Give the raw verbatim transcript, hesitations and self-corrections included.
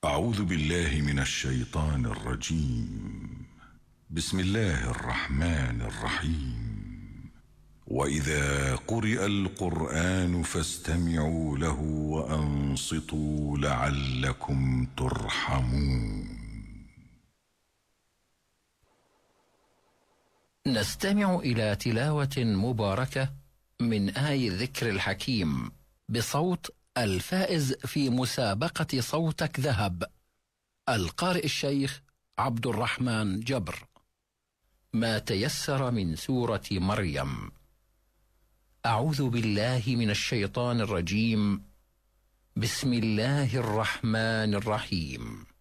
أعوذ بالله من الشيطان الرجيم. بسم الله الرحمن الرحيم. وإذا قرئ القرآن فاستمعوا له وأنصتوا لعلكم ترحمون. نستمع إلى تلاوة مباركة من آي الذكر الحكيم بصوت الفائز في مسابقة صوتك ذهب، القارئ الشيخ عبد الرحمن جبر. ما تيسر من سورة مريم. أعوذ بالله من الشيطان الرجيم. بسم الله الرحمن الرحيم.